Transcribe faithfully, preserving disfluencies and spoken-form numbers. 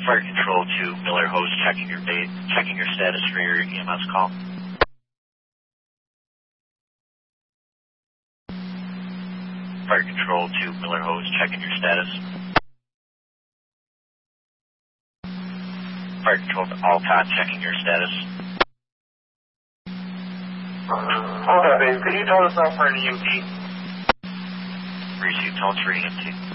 Fire Control to Miller Hose, checking your bait, checking your status for your E M S call. Fire Control to Miller Hose, checking your status. Fire Control to Alcott, checking your status. Okay, babe, could you tell us out for an E M T? Received tones for E M T.